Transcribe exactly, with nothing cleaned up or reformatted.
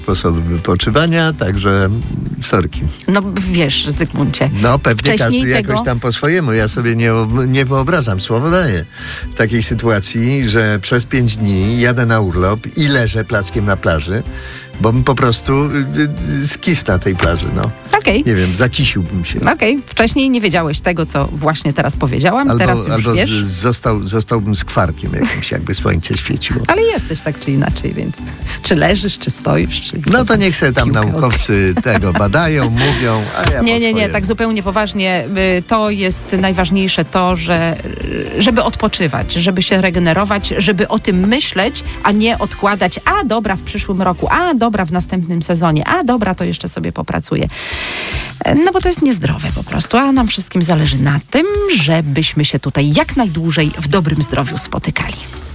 sposobów wypoczywania, także sorki. No wiesz, Zygmuncie. No pewnie każdy tego... jakoś tam po swojemu. Ja sobie nie, nie wyobrażam, słowo daję, w takiej sytuacji, że przez pięć dni jadę na urlop i leżę plackiem na plaży, bo bym po prostu y, y, skis na tej plaży, no. Okej. Nie wiem, zakisiłbym się. Okej, okay. Wcześniej nie wiedziałeś tego, co właśnie teraz powiedziałam, albo, teraz już albo wiesz. Z, został, zostałbym skwarkiem jakimś, jakby słońce świeciło. Ale jesteś tak czy inaczej, więc czy leżysz, czy stoisz, czy... No to niech sobie tam Piłkę, naukowcy okay. tego badają, mówią, a ja Nie, nie, nie, swojemu. tak zupełnie poważnie. To jest najważniejsze to, że żeby odpoczywać, żeby się regenerować, żeby o tym myśleć, a nie odkładać, a dobra w przyszłym roku, a dobra w następnym sezonie, a dobra to jeszcze sobie popracuję. No bo to jest niezdrowe po prostu, a nam wszystkim zależy na tym, żebyśmy się tutaj jak najdłużej w dobrym zdrowiu spotykali.